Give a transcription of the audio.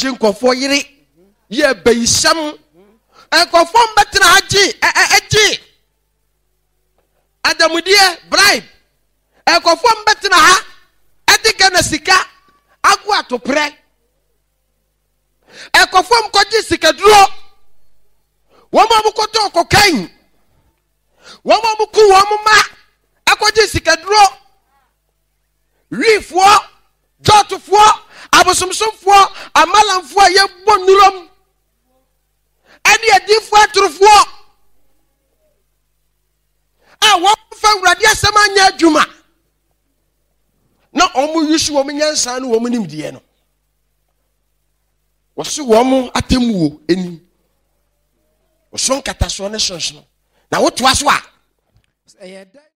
chinkofo yiri ye bayisam ekofo mbetra haji adamudie bribe ekofo mbetra ha ediga na sika agu atopre ekofo mkoji sika duro womo bukoto kokain womo buku womo ma akoji sika duro rifo jotufo abosomsomfo amalamfo ye bonurom ani adifo atrufo wo fa urade asema nya adwuma na omu yusu wo nyansa no wo nimdie no wo se wo mu atemuo eni wo son kataso ne sonso na wo toa so a